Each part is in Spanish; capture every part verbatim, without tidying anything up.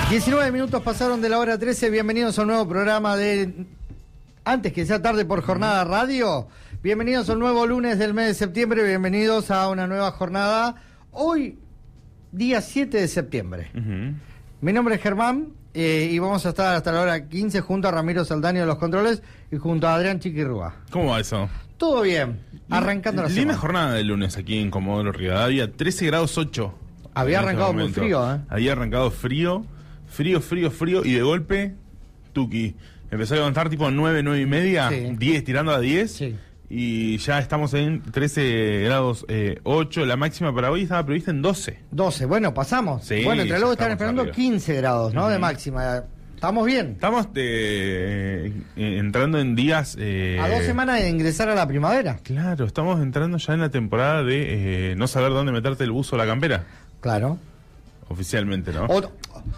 diecinueve minutos pasaron de la hora trece, bienvenidos a un nuevo programa de Antes que sea tarde por Jornada Radio. Bienvenidos a un nuevo lunes del mes de septiembre, bienvenidos a una nueva jornada. Hoy, día siete de septiembre. Uh-huh. Mi nombre es Germán eh, y vamos a estar hasta la hora quince junto a Ramiro Saldaño de los controles y junto a Adrián Chiquirrúa. ¿Cómo va eso? Todo bien, arrancando la semana. Linda jornada de lunes aquí en Comodoro Rivadavia, trece grados ocho. Había arrancado muy frío, ¿eh? Había arrancado frío, frío, frío, frío, y de golpe, tuki. Empezó a levantar tipo nueve, nueve y media, sí. diez, tirando a diez, sí. Y ya estamos en trece grados ocho. La máxima para hoy estaba prevista en doce. doce, bueno, pasamos. Sí, bueno, entre luego están esperando arriba. quince grados, ¿no? Uh-huh. De máxima. Estamos bien. Estamos de, eh, entrando en días... Eh, a dos semanas de ingresar a la primavera. Claro, estamos entrando ya en la temporada de eh, no saber dónde meterte el buzo o la campera. Claro. Oficialmente, ¿no? O,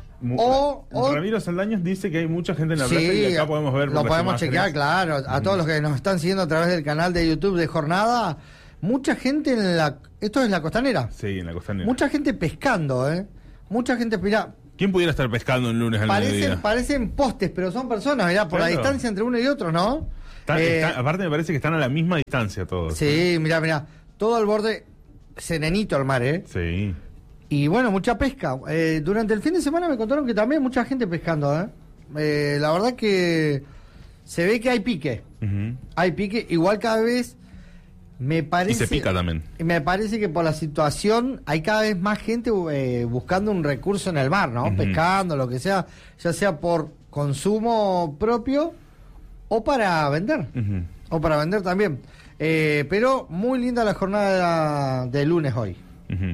o, o Ramiro Saldaños dice que hay mucha gente en la sí, playa y acá podemos ver... Lo podemos chequear, claro. A uh-huh. todos los que nos están siguiendo a través del canal de YouTube de Jornada, mucha gente en la... Esto es la costanera. Sí, en la costanera. Mucha gente pescando, ¿eh? Mucha gente... Mirá, ¿quién pudiera estar pescando un lunes al parecen, mediodía? Parecen postes, pero son personas, mirá, por claro. la distancia entre uno y otro, ¿no? Está, eh, está, aparte me parece que están a la misma distancia todos. Sí, ¿eh? mirá, mirá. Todo al borde, serenito el mar, ¿eh? Sí. Y bueno, mucha pesca. Eh, durante el fin de semana me contaron que también mucha gente pescando, ¿eh? eh la verdad que se ve que hay pique. Uh-huh. Hay pique, igual cada vez me parece... Y se pica también. Me parece que por la situación hay cada vez más gente eh, buscando un recurso en el mar, ¿no? Uh-huh. Pescando, lo que sea, ya sea por consumo propio o para vender. Uh-huh. O para vender también. Eh, pero muy linda la jornada de, de lunes hoy. Uh-huh.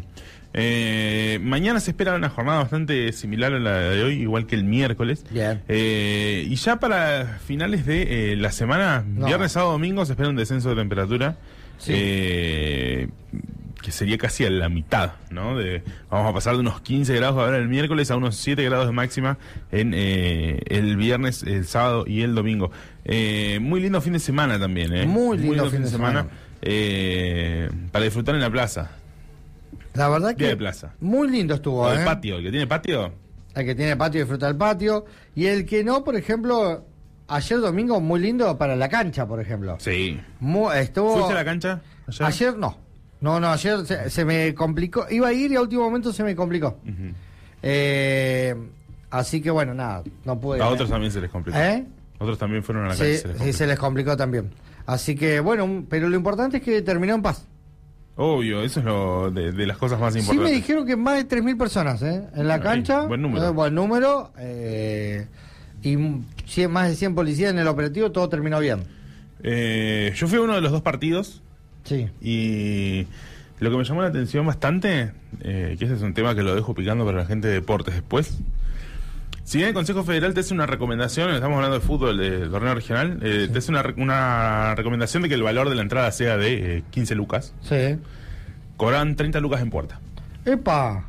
Eh, mañana se espera una jornada bastante similar a la de hoy, igual que el miércoles. Bien. Eh, y ya para finales de eh, la semana, no. viernes, sábado, domingo, se espera un descenso de temperatura. Sí. Eh, que sería casi a la mitad, ¿no? De, vamos a pasar de unos quince grados ahora el miércoles a unos siete grados de máxima en eh, el viernes, el sábado y el domingo. Eh, muy lindo fin de semana también, ¿eh? Muy lindo, muy lindo fin de semana, semana. Eh, para disfrutar en la plaza. La verdad que... Día de plaza. Muy lindo estuvo, ¿eh? El patio, el que tiene patio. El que tiene patio disfruta del patio. Y el que no, por ejemplo, ayer domingo muy lindo para la cancha, por ejemplo. Sí. Muy, estuvo... ¿Fuiste a la cancha ayer? Ayer no. No, no, ayer se, se me complicó. Iba a ir y a último momento se me complicó. Uh-huh. Eh, así que bueno, nada, no pude. A otros también se les complicó. ¿Eh? Otros también fueron a la sí, cancha. Se les sí, se les complicó también. Así que bueno, pero lo importante es que terminó en paz. Obvio, eso es lo de, de las cosas más importantes. Sí, me dijeron que más de tres mil personas, ¿eh? En la cancha. Buen número. Eh, buen número. Eh, y cien, más de cien policías en el operativo, todo terminó bien. Eh, yo fui a uno de los dos partidos. Sí. Y lo que me llamó la atención bastante, eh, que ese es un tema que lo dejo picando para la gente de deportes después. Si bien el Consejo Federal te hace una recomendación, estamos hablando de fútbol, de torneo regional, eh, sí. te hace una, una recomendación de que el valor de la entrada sea de eh, quince lucas. Sí. Cobran treinta lucas en puerta. ¡Epa!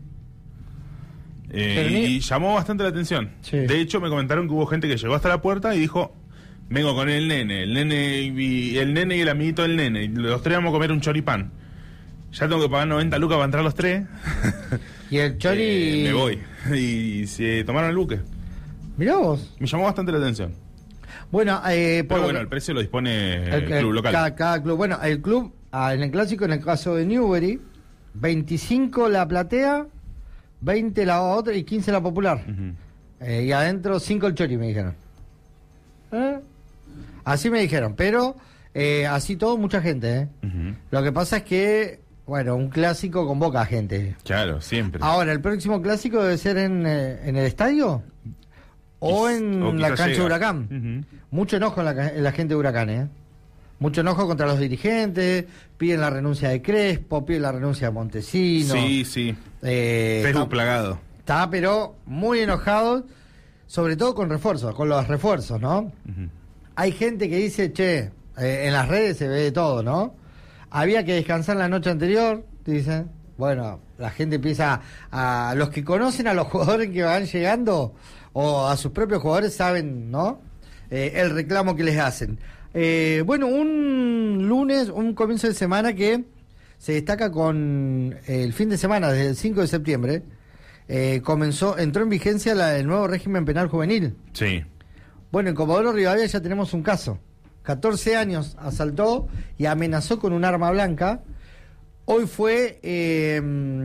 Eh, y, y llamó bastante la atención. Sí. De hecho, me comentaron que hubo gente que llegó hasta la puerta y dijo, vengo con el nene, el nene y el nene y el amiguito del nene, y los tres vamos a comer un choripán. Ya tengo que pagar noventa lucas para entrar los tres. Y el chori... Eh, me voy. Y se tomaron el buque. Mirá vos. Me llamó bastante la atención. Bueno, eh, pero bueno, que... el precio lo dispone el, el club local. Cada, cada club. Bueno, el club, ah, en el clásico, en el caso de Newbery, veinticinco la platea, veinte la otra y quince la popular. Uh-huh. Eh, y adentro cinco el chori, me dijeron. ¿Eh? Así me dijeron, pero eh, así todo, mucha gente. ¿eh? Uh-huh. Lo que pasa es que... Bueno, un clásico con poca gente. Claro, siempre. Ahora, ¿el próximo clásico debe ser en, eh, en el estadio? ¿O en o la cancha llega. de Huracán? Uh-huh. Mucho enojo en la, en la gente de Huracán, ¿eh? Mucho enojo contra los dirigentes, piden la renuncia de Crespo, piden la renuncia de Montesino. Sí, sí. Eh, Facebook plagado. Está, pero muy enojados, sobre todo con refuerzos, con los refuerzos, ¿no? Uh-huh. Hay gente que dice, che, eh, en las redes se ve de todo, ¿no? Había que descansar la noche anterior, dicen. Bueno, la gente empieza a... Los que conocen a los jugadores que van llegando, o a sus propios jugadores, saben, ¿no? Eh, el reclamo que les hacen. Eh, bueno, un lunes, un comienzo de semana que se destaca con el fin de semana, desde el cinco de septiembre, eh, comenzó, entró en vigencia la, el nuevo régimen penal juvenil. Sí. Bueno, en Comodoro Rivadavia ya tenemos un caso. catorce años asaltó y amenazó con un arma blanca. Hoy fue eh,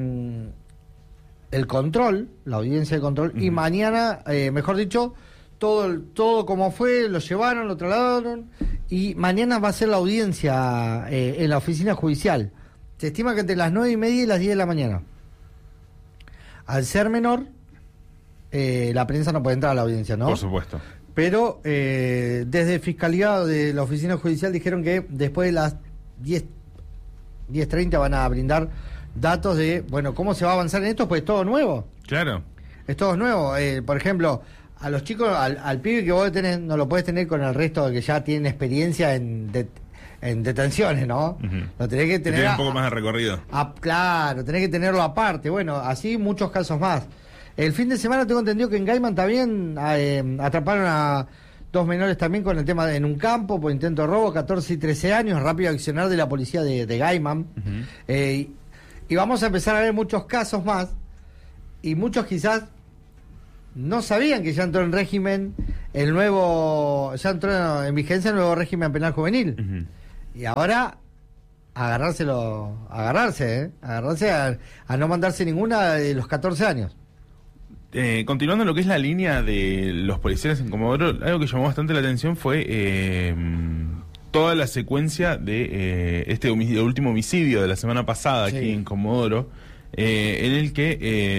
el control, la audiencia de control, uh-huh. y mañana, eh, mejor dicho, todo, todo como fue, lo llevaron, lo trasladaron, y mañana va a ser la audiencia eh, en la oficina judicial. Se estima que entre las nueve y media y las diez de la mañana. Al ser menor, eh, la prensa no puede entrar a la audiencia, ¿no? Por supuesto. Pero eh, desde Fiscalía de la Oficina Judicial dijeron que después de las diez, diez treinta van a brindar datos de, bueno, cómo se va a avanzar en esto, pues es todo nuevo. Claro. Es todo nuevo. Eh, por ejemplo, a los chicos, al, al pibe que vos tenés, no lo podés tener con el resto que ya tienen experiencia en, det, en detenciones, ¿no? Uh-huh. Lo tenés que tener... Tiene un poco a, más de recorrido. A, claro, tenés que tenerlo aparte. Bueno, así muchos casos más. El fin de semana tengo entendido que en Gaiman también eh, atraparon a dos menores también con el tema de, en un campo por intento de robo, catorce y trece años, rápido accionar de la policía de, de Gaiman. Uh-huh. Eh, y vamos a empezar a ver muchos casos más, y muchos quizás no sabían que ya entró en régimen el nuevo, ya entró en vigencia el nuevo régimen penal juvenil. Uh-huh. Y ahora agarrárselo, agarrarse, ¿eh? agarrarse a, a no mandarse ninguna de los catorce años. Eh, continuando en lo que es la línea de los policías en Comodoro, algo que llamó bastante la atención fue eh, toda la secuencia de eh, este homicidio, último homicidio de la semana pasada sí. aquí en Comodoro, eh, en el que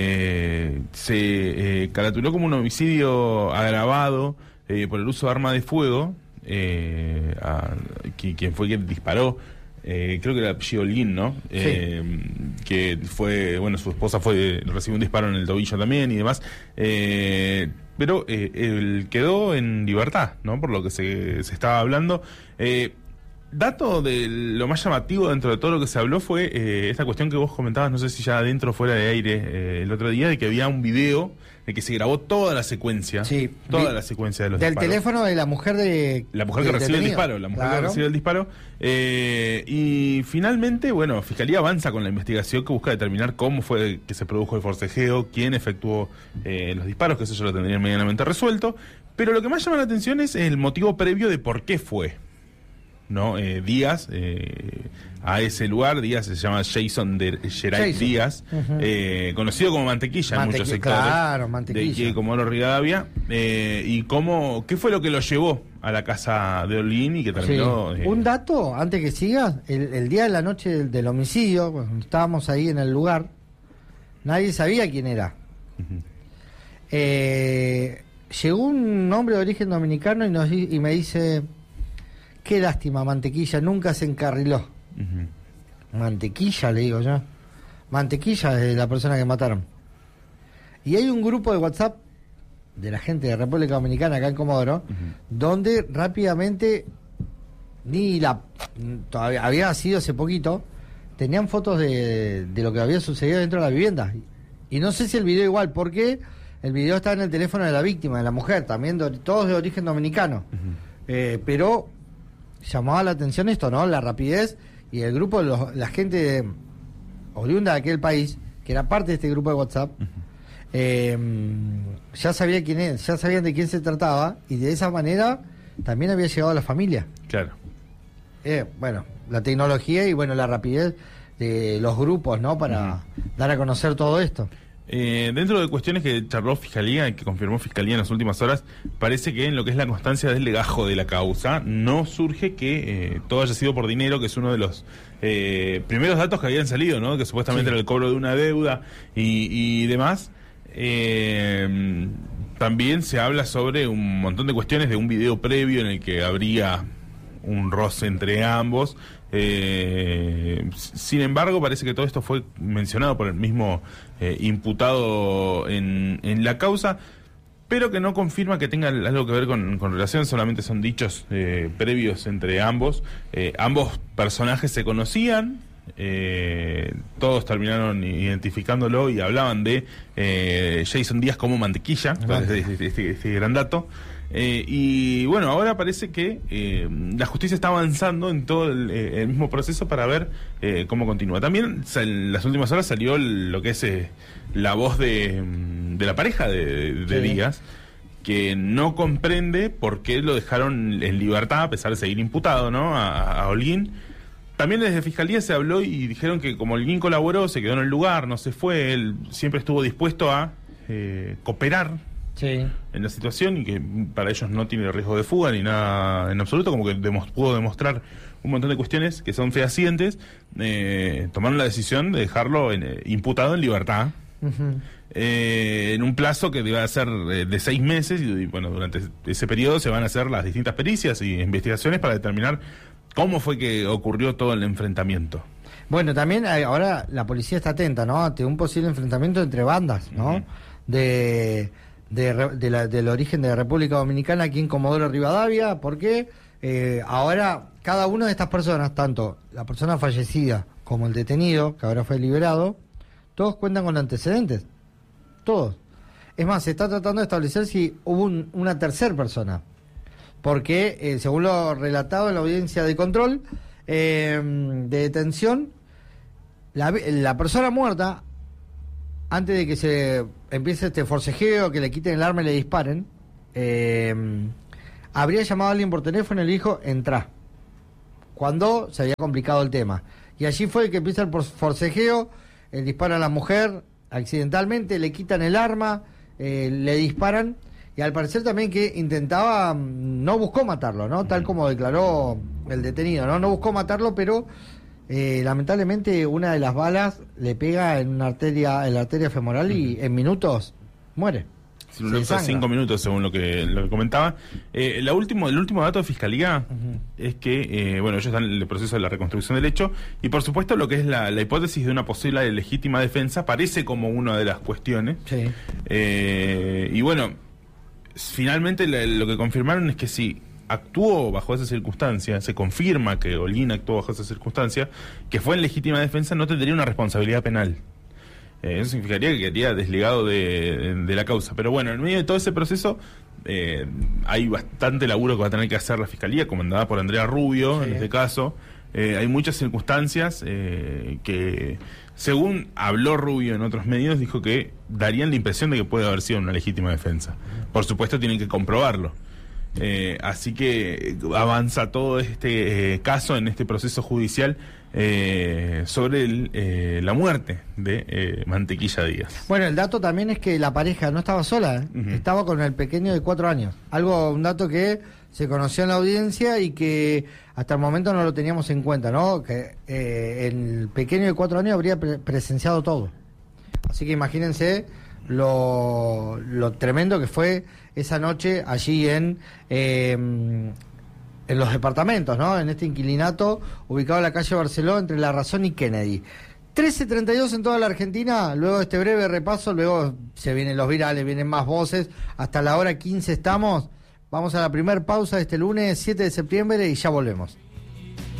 eh, se eh, caratuló como un homicidio agravado eh, por el uso de arma de fuego, eh, a, quien fue quien disparó. Eh, creo que era apellido Lin, ¿no? Sí. Eh, que fue, bueno, su esposa fue recibió un disparo en el tobillo también y demás. Eh, pero eh, él quedó en libertad, ¿no? Por lo que se, se estaba hablando. Eh, dato de lo más llamativo dentro de todo lo que se habló fue eh, esta cuestión que vos comentabas, no sé si ya adentro o fuera de aire, eh, el otro día, de que había un video de que se grabó toda la secuencia, sí, toda vi, la secuencia de los del disparos. Del teléfono de la mujer de la mujer que recibe el disparo, la mujer claro. que recibe el disparo, eh, y finalmente, bueno, Fiscalía avanza con la investigación que busca determinar cómo fue que se produjo el forcejeo, quién efectuó eh, los disparos, que eso ya lo tendrían medianamente resuelto, pero lo que más llama la atención es el motivo previo de por qué fue. ¿no? Eh, Díaz, eh, a ese lugar. Díaz se llama Jason de Geray Díaz, uh-huh. eh, conocido como Mantequilla Mantequi- en muchos sectores. Claro, Mantequilla. De Comodoro Rivadavia. Eh, y cómo, ¿qué fue lo que lo llevó a la casa de Olguín y que terminó? Sí. Eh, Un dato, antes que sigas, el, el día de la noche del, del homicidio, cuando estábamos ahí en el lugar, nadie sabía quién era. Uh-huh. Eh, llegó un hombre de origen dominicano y, nos, y me dice... Qué lástima, Mantequilla, nunca se encarriló. Uh-huh. Mantequilla, le digo yo. Mantequilla es la persona que mataron. Y hay un grupo de WhatsApp de la gente de República Dominicana, acá en Comodoro, uh-huh. donde rápidamente, ni la todavía había sido hace poquito, tenían fotos de, de lo que había sucedido dentro de la vivienda. Y no sé si el video igual, porque el video está en el teléfono de la víctima, de la mujer, también de, todos de origen dominicano. Uh-huh. Eh, pero... llamaba la atención esto, ¿no? La rapidez y el grupo, los, la gente de, oriunda de aquel país, que era parte de este grupo de WhatsApp, uh-huh. eh, ya sabía quién es, ya sabían de quién se trataba, y de esa manera también había llegado a la familia. Claro. Eh, bueno, la tecnología y bueno, la rapidez de los grupos, ¿no? Para uh-huh. dar a conocer todo esto. Eh, dentro de cuestiones que charló Fiscalía, que confirmó Fiscalía en las últimas horas, parece que en lo que es la constancia del legajo de la causa, no surge que eh, todo haya sido por dinero, que es uno de los eh, primeros datos que habían salido, ¿no? Que supuestamente sí. era el cobro de una deuda y, y demás. Eh, también se habla sobre un montón de cuestiones de un video previo en el que habría un roce entre ambos. Eh, sin embargo, parece que todo esto fue mencionado por el mismo eh, imputado en, en la causa, pero que no confirma que tenga algo que ver con, con relación, solamente son dichos eh, previos entre ambos. Eh, ambos personajes se conocían, eh, todos terminaron identificándolo y hablaban de eh, Jason Díaz como Mantequilla, este, este, este, este gran dato. Eh, y bueno, ahora parece que eh, la justicia está avanzando en todo el, eh, el mismo proceso para ver eh, cómo continúa. También en las últimas horas salió lo que es eh, la voz de, de la pareja de, de sí. Díaz, que no comprende por qué lo dejaron en libertad a pesar de seguir imputado, ¿no? A, a Holguín. También desde Fiscalía se habló y dijeron que como Holguín colaboró, se quedó en el lugar, no se fue, él siempre estuvo dispuesto a eh, cooperar sí. en la situación y que para ellos no tiene riesgo de fuga ni nada en absoluto, como que demos, pudo demostrar un montón de cuestiones que son fehacientes, eh, tomaron la decisión de dejarlo en, eh, imputado en libertad. Uh-huh. Eh, en un plazo que iba a ser eh, de seis meses y, y bueno, durante ese periodo se van a hacer las distintas pericias y investigaciones para determinar cómo fue que ocurrió todo el enfrentamiento. Bueno, también hay, ahora la policía está atenta, ¿no? Ante un posible enfrentamiento entre bandas, ¿no? Uh-huh. De, de, de la, del origen de la República Dominicana aquí en Comodoro Rivadavia, porque eh, ahora cada una de estas personas, tanto la persona fallecida como el detenido, que ahora fue liberado, todos cuentan con antecedentes. Todos. Es más, se está tratando de establecer si hubo un, una tercera persona. Porque, eh, según lo relatado en la audiencia de control, eh, de detención, la, la persona muerta, antes de que se empiece este forcejeo, que le quiten el arma y le disparen, eh, habría llamado a alguien por teléfono y le dijo, entrá. Cuando se había complicado el tema. Y allí fue que empieza el forcejeo, el disparo a la mujer, accidentalmente, le quitan el arma, eh, le disparan, y al parecer también que intentaba, no buscó matarlo, ¿no? Tal como declaró el detenido, ¿no? No buscó matarlo, pero eh, lamentablemente una de las balas le pega en una arteria, en la arteria femoral y en minutos muere. Sí, un lapso de cinco minutos, según lo que, lo que comentaba. Eh, la último, el último dato de Fiscalía uh-huh. es que, eh, bueno, ellos están en el proceso de la reconstrucción del hecho, y por supuesto lo que es la, la hipótesis de una posible legítima defensa parece como una de las cuestiones. Sí. Eh, y bueno, finalmente la, lo que confirmaron es que si actuó bajo esa circunstancia, se confirma que Holguín actuó bajo esa circunstancia, que fue en legítima defensa, no tendría una responsabilidad penal. Eh, eso significaría que quedaría desligado de, de la causa. Pero bueno, en medio de todo ese proceso eh, hay bastante laburo que va a tener que hacer la Fiscalía, comandada por Andrea Rubio, sí. en este caso. Eh, hay muchas circunstancias eh, que, según habló Rubio en otros medios, dijo que darían la impresión de que puede haber sido una legítima defensa. Por supuesto tienen que comprobarlo. Eh, así que avanza todo este eh, caso en este proceso judicial eh, sobre el, eh, la muerte de eh, Mantequilla Díaz. Bueno, el dato también es que la pareja no estaba sola, ¿eh? Uh-huh. Estaba con el pequeño de cuatro años. Algo, un dato que se conoció en la audiencia y que hasta el momento no lo teníamos en cuenta, ¿no? Que eh, el pequeño de cuatro años habría pre- presenciado todo. Así que imagínense lo, lo tremendo que fue esa noche allí en eh, en los departamentos, ¿no? En este inquilinato ubicado en la calle Barceló entre La Razón y Kennedy. trece treinta y dos en toda la Argentina. Luego de este breve repaso, luego se vienen los virales, vienen más voces. Hasta la hora quince estamos. Vamos a la primer pausa de este lunes siete de septiembre y ya volvemos.